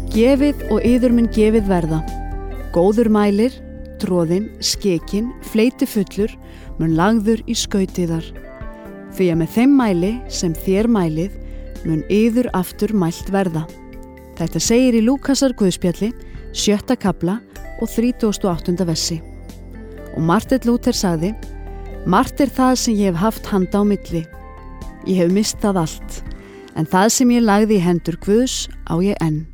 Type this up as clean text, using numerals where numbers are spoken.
Gefið og yður mun gefið verða. Góður mælir, troðinn, skekinn, fleytifullur, mun lagður í skautiðar. Því að með þeim mæli sem þér mælið, mun yður aftur mælt verða. Þetta segir í Lúkasar Guðspjalli, 7. kafla og 38. versi. Og Marteinn Lúther sagði: margt það sem ég hef haft handa á milli. Ég hef misst það allt, en það sem ég lagði í hendur Guðs á ég enn.